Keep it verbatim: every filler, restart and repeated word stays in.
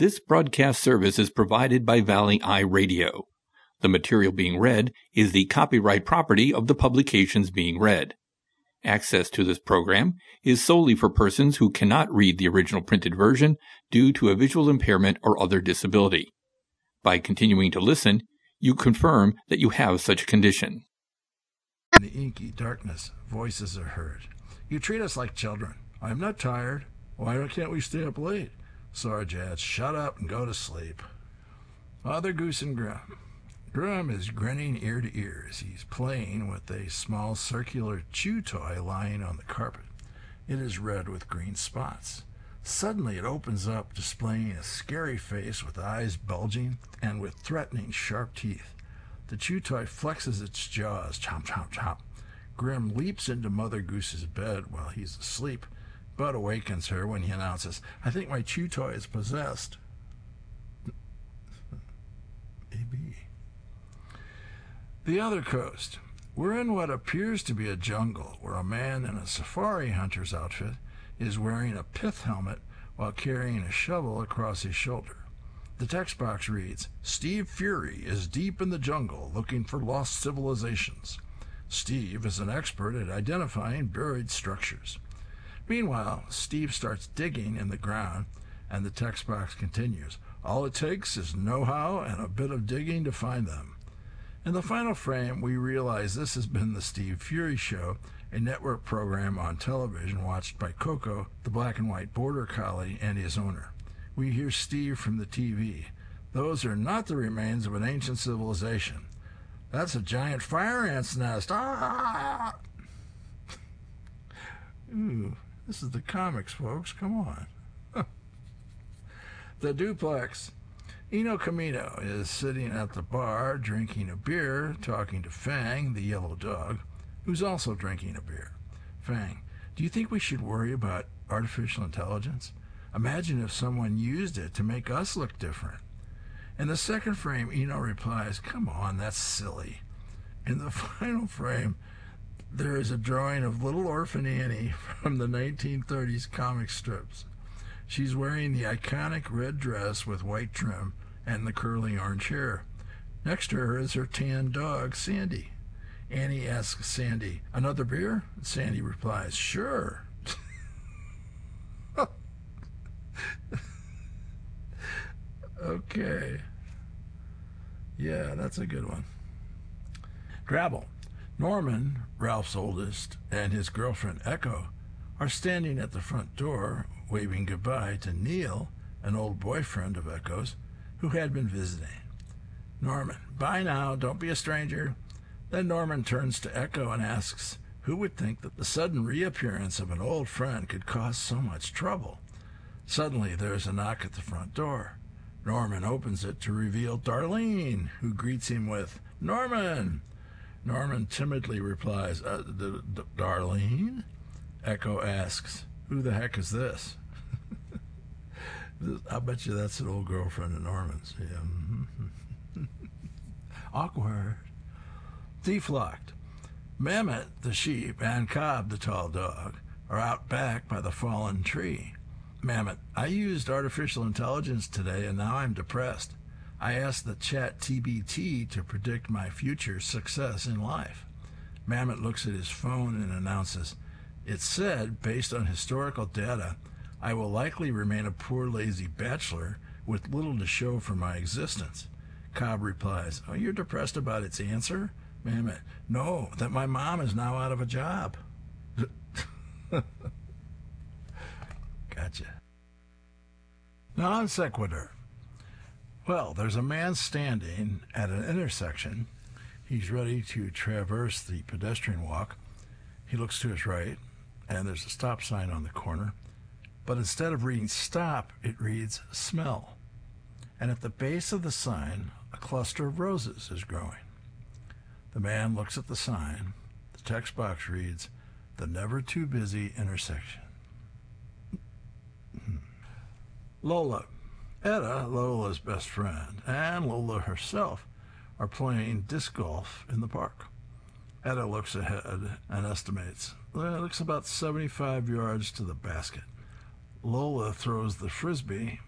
This broadcast service is provided by Valley Eye Radio. The material being read is the copyright property of the publications being read. Access to this program is solely for persons who cannot read the original printed version due to a visual impairment or other disability. By continuing to listen, you confirm that you have such a condition. In the inky darkness, voices are heard. You treat us like children. I'm not tired. Why can't we stay up late? Sarge adds, shut up and go to sleep. Mother Goose and Grum. Grum is grinning ear to ear as he's playing with a small circular chew toy lying on the carpet. It is red with green spots. Suddenly it opens up, displaying a scary face with eyes bulging and with threatening sharp teeth. The chew toy flexes its jaws, chomp, chomp, chomp. Grim leaps into Mother Goose's bed while he's asleep, but awakens her when he announces, I think my chew toy is possessed. Maybe. The other coast. We're in what appears to be a jungle where a man in a safari hunter's outfit is wearing a pith helmet while carrying a shovel across his shoulder. The text box reads, Steve Fury is deep in the jungle looking for lost civilizations. Steve is an expert at identifying buried structures. Meanwhile, Steve starts digging in the ground, and the text box continues, all it takes is know-how and a bit of digging to find them. In the final frame, we realize this has been the Steve Fury Show, a network program on television watched by Coco, the black and white border collie, and his owner. We hear Steve from the T V. Those are not the remains of an ancient civilization. That's a giant fire ant's nest. Ah! Ooh, this is the comics, folks. Come on. The duplex. Eno Camino is sitting at the bar, drinking a beer, talking to Fang, the yellow dog, who's also drinking a beer. Fang, do you think we should worry about artificial intelligence? Imagine if someone used it to make us look different. In the second frame, Eno replies, come on, that's silly. In the final frame, there is a drawing of Little Orphan Annie from the nineteen thirties comic strips. She's wearing the iconic red dress with white trim and the curly orange hair. Next to her is her tan dog, Sandy. Annie asks Sandy, another beer? Sandy replies, sure. Okay. Yeah, that's a good one. Drabble. Norman, Ralph's oldest, and his girlfriend Echo are standing at the front door waving goodbye to Neil, an old boyfriend of Echo's, who had been visiting. Norman, bye now, don't be a stranger. Then Norman turns to Echo and asks, who would think that the sudden reappearance of an old friend could cause so much trouble? Suddenly there's a knock at the front door. Norman opens it to reveal Darlene, who greets him with, Norman! Norman timidly replies, uh, d- d- Darlene? Echo asks, who the heck is this? I bet you that's an old girlfriend of Norman's. Yeah. Awkward. Deflocked. Mehmet, the sheep, and Cobb, the tall dog, are out back by the fallen tree. Mehmet, I used artificial intelligence today and now I'm depressed. I asked the chat T B T to predict my future success in life. Mehmet looks at his phone and announces, it said, based on historical data, I will likely remain a poor, lazy bachelor with little to show for my existence. Cobb replies, oh, you're depressed about its answer? Mehmet, no, that my mom is now out of a job. Gotcha. Non sequitur. Well, there's a man standing at an intersection. He's ready to traverse the pedestrian walk. He looks to his right, and there's a stop sign on the corner. But instead of reading stop, it reads smell. And at the base of the sign, a cluster of roses is growing. The man looks at the sign. The text box reads, the never too busy intersection. Lola. Etta, Lola's best friend, and Lola herself are playing disc golf in the park. Etta looks ahead and estimates. Well, it looks about seventy-five yards to the basket. Lola throws the frisbee,